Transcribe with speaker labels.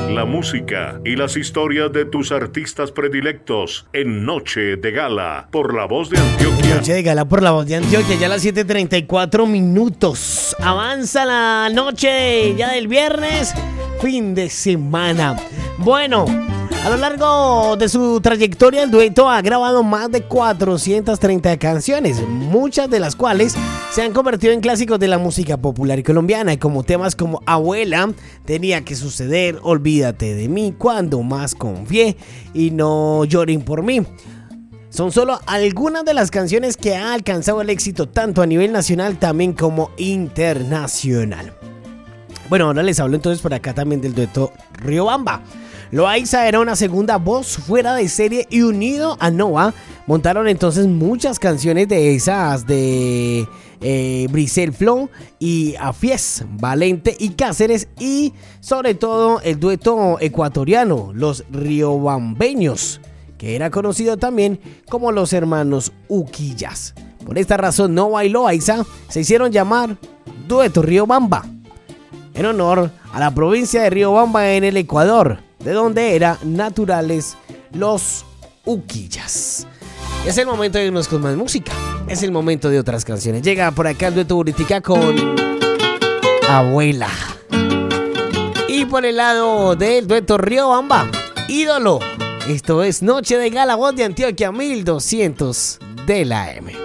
Speaker 1: La música y las historias de tus artistas predilectos en Noche de Gala por La Voz de Antioquia.
Speaker 2: Noche de Gala por La Voz de Antioquia, ya a las 7:34 minutos. Avanza la noche ya del viernes, fin de semana. Bueno, a lo largo de su trayectoria, el dueto ha grabado más de 430 canciones, muchas de las cuales se han convertido en clásicos de la música popular colombiana, como temas como Abuela, Tenía que suceder, Olvídate de mí, Cuando más confié y No lloren por mí. Son solo algunas de las canciones que han alcanzado el éxito tanto a nivel nacional también como internacional. Bueno, ahora les hablo entonces por acá también del dueto Riobamba. Loaiza era una segunda voz fuera de serie y unido a Nova montaron entonces muchas canciones de esas de Brisel Flow y Afies, Valente y Cáceres, y sobre todo el dueto ecuatoriano, los riobambeños, que era conocido también como los hermanos Uquillas. Por esta razón Nova y Loaiza se hicieron llamar Dueto Riobamba, en honor a la provincia de Riobamba en el Ecuador, de donde eran naturales los Uquillas. Es el momento de irnos con más música. Es el momento de otras canciones. Llega por acá el dueto Buritica con Abuela. Y por el lado del dueto Riobamba, Ídolo. Esto es Noche de Gala, Voz de Antioquia 1200 de la AM.